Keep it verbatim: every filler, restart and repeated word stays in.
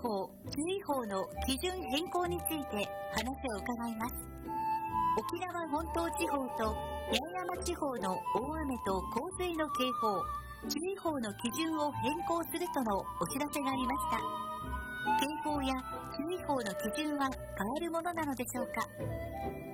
報、注意報の基準変更について話を伺います。沖縄本島地方と八重山地方の大雨と洪水の警報、注意報の基準を変更するとのお知らせがありました。警報や注意報の基準は変わるものなのでしょうか。